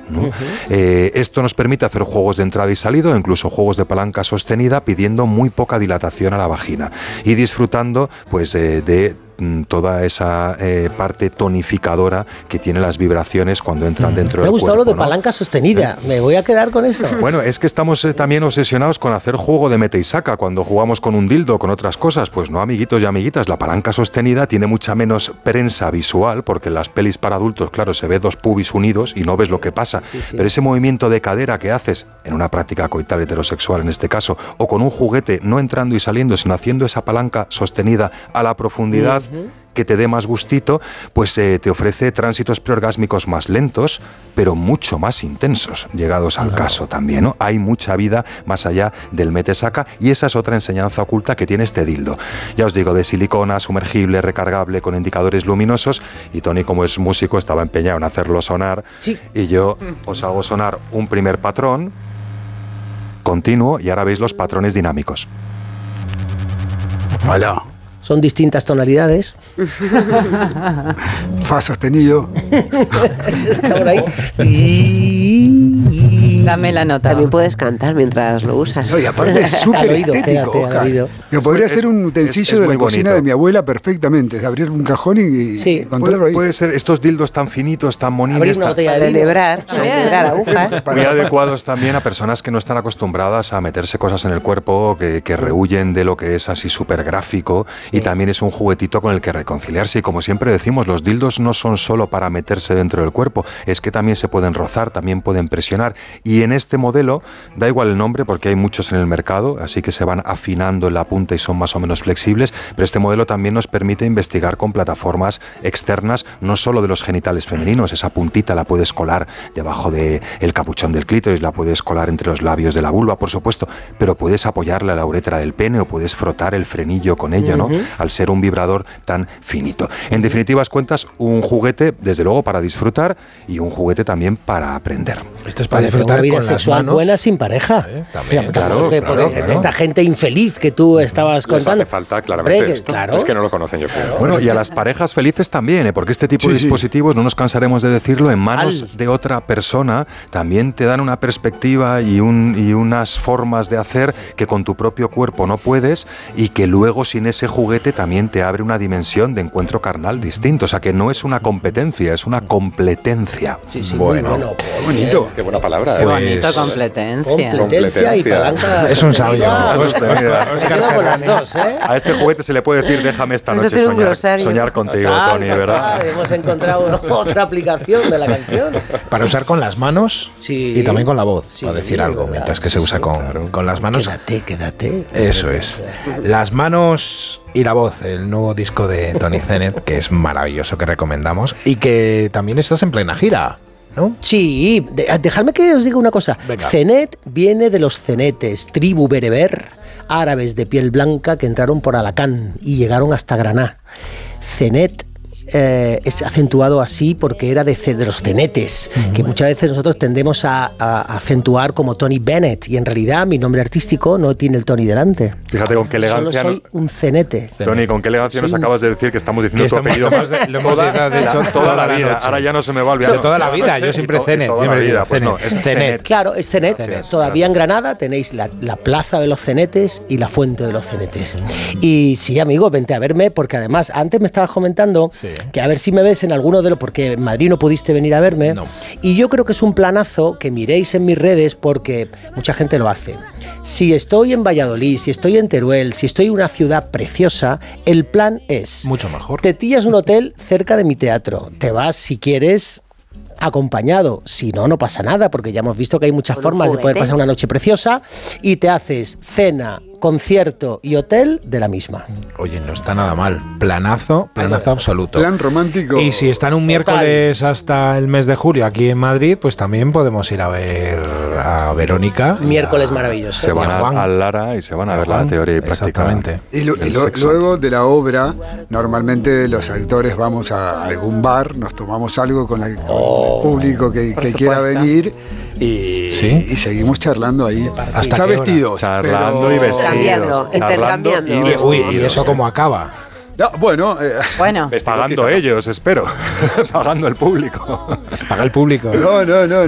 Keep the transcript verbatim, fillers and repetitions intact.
¿no? Uh-huh. Eh, esto nos permite hacer juegos de entrada y salida, incluso juegos de palanca sostenida, pidiendo muy poca dilatación a la vagina y disfrutando pues eh, de toda esa eh, parte tonificadora que tiene las vibraciones cuando entran dentro del cuerpo. Me ha gustado cuerpo, lo de ¿no? palanca sostenida, me voy a quedar con eso. Bueno, es que estamos eh, también obsesionados con hacer juego de mete y saca cuando jugamos con un dildo, con otras cosas. Pues no, amiguitos y amiguitas, la palanca sostenida tiene mucha menos prensa visual, porque en las pelis para adultos, claro, se ve dos pubis unidos y no ves lo que pasa. Sí, sí. Pero ese movimiento de cadera que haces en una práctica coital heterosexual en este caso, o con un juguete no entrando y saliendo, sino haciendo esa palanca sostenida a la profundidad, uh-huh, que te dé más gustito, pues eh, te ofrece tránsitos preorgásmicos más lentos, pero mucho más intensos, llegados al claro. caso también, ¿no? Hay mucha vida más allá del mete-saca, y esa es otra enseñanza oculta que tiene este dildo. Ya os digo, de silicona, sumergible, recargable, con indicadores luminosos, y Tony, como es músico, estaba empeñado en hacerlo sonar, sí. y yo os hago sonar un primer patrón continuo, y ahora veis los patrones dinámicos. Hola. Son distintas tonalidades. Fa sostenido. Está por ahí. Dame la nota. También puedes cantar mientras lo usas. No, y aparte es súper estético, Oscar. Yo podría es, ser un utensilio es, es de la cocina bonito. De mi abuela perfectamente, de abrir un cajón y, sí. y contarlo ahí. Puede ser estos dildos tan finitos, tan monines. Abrir una botella de celebrar, celebrar agujas. Muy adecuados también a personas que no están acostumbradas a meterse cosas en el cuerpo, que, que rehuyen de lo que es así súper gráfico, y también es un juguetito con el que reconciliarse. Y como siempre decimos, los dildos no son solo para meterse dentro del cuerpo, es que también se pueden rozar, también pueden presionar. Y en este modelo, da igual el nombre porque hay muchos en el mercado, así que se van afinando en la punta y son más o menos flexibles, pero este modelo también nos permite investigar con plataformas externas, no solo de los genitales femeninos. Esa puntita la puedes colar debajo del capuchón del clítoris, la puedes colar entre los labios de la vulva, por supuesto, pero puedes apoyarla a la uretra del pene o puedes frotar el frenillo con ella, ¿no? Uh-huh. Al ser un vibrador tan finito. En definitivas cuentas, un juguete, desde luego, para disfrutar, y un juguete también para aprender. Esto es para disfrutar con las manos. Buena sin pareja. ¿Eh? También. Mira, claro, porque, claro, porque claro. Esta gente infeliz que tú estabas contando. Les hace falta claramente Hombre, que, esto. claro. Es que no lo conocen, yo creo. Claro. Bueno, y a las parejas felices también, ¿eh? Porque este tipo sí, de sí. dispositivos, no nos cansaremos de decirlo, en manos Al. de otra persona también te dan una perspectiva y, un, y unas formas de hacer que con tu propio cuerpo no puedes, y que luego sin ese juguete también te abre una dimensión de encuentro carnal distinto. O sea, que no es una competencia, es una completencia. Sí, sí, bueno, muy bueno. Qué bonito. Qué buena palabra. Qué ¿eh? bonito, completencia. Competencia y palanca. Es un sabio. Queda con las dos, ¿eh? A este juguete se le puede decir, déjame esta Eso noche tiene un soñar, glosario. soñar contigo, Total, Tony, ¿verdad? total, hemos encontrado otra aplicación de la canción. Para usar con las manos Sí. y también con la voz, Sí, para decir algo, verdad, mientras que se sí, usa sí, con, claro. con las manos. Quédate, quédate. Eso es. Las manos y la voz, el nuevo disco de Tony Zenet, que es maravilloso, que recomendamos, y que también estás en plena gira, ¿no? Sí, de, dejadme que os diga una cosa. Venga. Zenet viene de los cenetes, tribu bereber, árabes de piel blanca que entraron por Alacán y llegaron hasta Granada. Zenet eh, es acentuado así porque era de, de los cenetes, uh-huh. que muchas veces nosotros tendemos a, a, a acentuar como Tony Bennett, y en realidad mi nombre artístico no tiene el Tony delante. Fíjate con qué elegancia. Solo soy un cenete. Tony, con qué elegancia nos Soy un- acabas de decir que estamos diciendo Que tu estamos- apellido lo hemos de- lo hemos toda, de- de hecho, toda, toda la la vida. noche. Ahora ya no se me va a olvidar. De toda la vida, Sí, yo siempre y to- y Zenet, toda la siempre vida. digo Pues no, Zenet. es Zenet. Zenet. Claro, es Cenet. Cenet. Todavía en Granada tenéis la, la plaza de los cenetes y la fuente de los cenetes. Y sí, amigo, vente a verme, porque además antes me estabas comentando Sí. que a ver si me ves en alguno de los... Porque en Madrid no pudiste venir a verme. No. Y yo creo que es un planazo que miréis en mis redes, porque mucha gente lo hace. Si estoy en Valladolid, si estoy en Teruel, si estoy en una ciudad preciosa, el plan es... Mucho mejor. Te pillas un hotel cerca de mi teatro. Te vas, si quieres, acompañado. Si no, no pasa nada, porque ya hemos visto que hay muchas Con un formas de poder juguete. pasar una noche preciosa, y te haces cena, concierto y hotel de la misma. Oye, no está nada mal. Planazo, planazo absoluto. Plan romántico. Y si están un miércoles hasta el mes de julio aquí en Madrid, pues también podemos ir a ver a Verónica. y Miércoles a- maravilloso. Se van y a a, Juan. al Lara y se van a ver la Juan, teoría y práctica. exactamente. Y, lo- y del lo- sexo. luego de la obra, normalmente los actores vamos a algún bar, nos tomamos algo con, la- con Oh, el público que, por que quiera supuesto. venir y, ¿Sí? y seguimos charlando ahí. ¿Hasta ya qué hora? vestidos. Charlando pero- y vestidos. Intercambiando, Charlando intercambiando. y Y, vestidos. uy, ¿y eso cómo acaba? No, bueno, eh, Bueno. Pagando ellos, espero. Pagando el público. Paga el público. no, no, no.